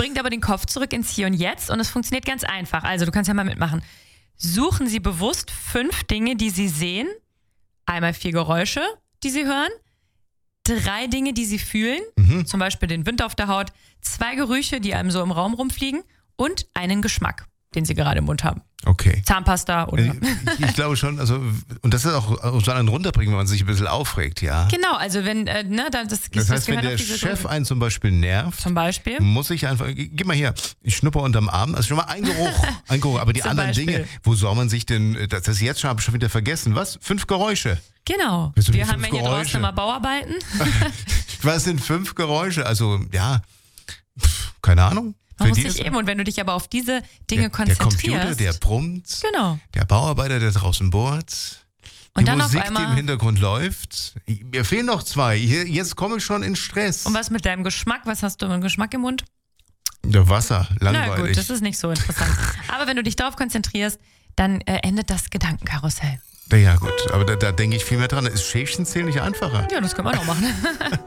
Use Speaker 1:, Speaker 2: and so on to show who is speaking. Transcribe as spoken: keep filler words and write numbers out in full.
Speaker 1: bringt aber den Kopf zurück ins Hier und Jetzt und es funktioniert ganz einfach. Also du kannst ja mal mitmachen. Suchen Sie bewusst fünf Dinge, die Sie sehen. Einmal vier Geräusche, die Sie hören. Drei Dinge, die Sie fühlen. Mhm. Zum Beispiel den Wind auf der Haut. Zwei Gerüche, die einem so im Raum rumfliegen. Und einen Geschmack, den Sie gerade im Mund haben.
Speaker 2: Okay.
Speaker 1: Zahnpasta oder...
Speaker 2: Ich, ich glaube schon, also, und das ist auch so einen runterbringen, wenn man sich ein bisschen aufregt, ja.
Speaker 1: Genau, also wenn, äh, ne, das, das,
Speaker 2: das heißt,
Speaker 1: das
Speaker 2: wenn der Chef einen zum Beispiel nervt,
Speaker 1: zum Beispiel,
Speaker 2: muss ich einfach, gib mal her, ich schnupper unterm Arm, also schon mal ein Geruch, ein Geruch, aber die
Speaker 1: Zum
Speaker 2: anderen
Speaker 1: Beispiel.
Speaker 2: Dinge, wo soll man sich denn, das ist jetzt schon, habe ich schon wieder vergessen, was? Fünf Geräusche.
Speaker 1: Genau,
Speaker 2: Willst du
Speaker 1: wir
Speaker 2: die
Speaker 1: haben
Speaker 2: fünf
Speaker 1: ja hier
Speaker 2: Geräusche?
Speaker 1: draußen immer Bauarbeiten.
Speaker 2: Was sind fünf Geräusche? Also, ja, pff, keine Ahnung.
Speaker 1: Man
Speaker 2: Für
Speaker 1: muss
Speaker 2: die
Speaker 1: sich
Speaker 2: ist-
Speaker 1: eben, und wenn du dich aber auf diese Dinge
Speaker 2: der, der
Speaker 1: konzentrierst,
Speaker 2: Computer, der brummt,
Speaker 1: genau.
Speaker 2: der Bauarbeiter, der draußen bohrt,
Speaker 1: Und
Speaker 2: die
Speaker 1: dann auf
Speaker 2: Musik, die
Speaker 1: einmal-
Speaker 2: im Hintergrund läuft. Mir fehlen noch zwei. Hier, jetzt komme ich schon in Stress.
Speaker 1: Und was mit deinem Geschmack? Was hast du für einen Geschmack im Mund?
Speaker 2: Der Wasser,
Speaker 1: Na
Speaker 2: langweilig.
Speaker 1: gut, das ist nicht so interessant. Aber wenn du dich darauf konzentrierst, dann äh, endet das Gedankenkarussell.
Speaker 2: Ja gut, aber da, da denke ich viel mehr dran. Ist Schäfchen zählen nicht einfacher?
Speaker 1: Ja, das können wir noch machen.